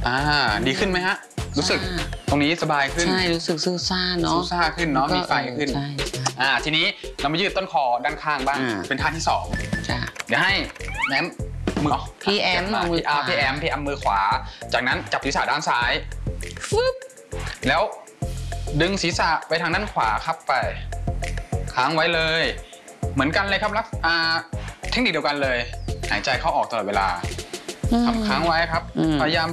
ดีขึ้นไหมฮะรู้สึกตรงนี้สบายขึ้นใช่รู้สึกซื่อซ่าเนาะซื่อซ่าขึ้นเนาะมีไฟขึ้นใช่ทีนี้เรามายืดต้นคอด้านข้างบ้างเป็นท่าที่2 จ้ะเดี๋ยวให้แอมมือพี่แอมมือพี่แอมมือขวาจากนั้นจับศีรษะด้านซ้ายฟึบแล้วดึงศีรษะไปทางด้านขวาครับไปค้างไว้เลยเหมือนกันเลยครับเทคนิคเดียวกันเลยหายใจเข้าออกตลอดเวลาค้างไว้ครับพยายาม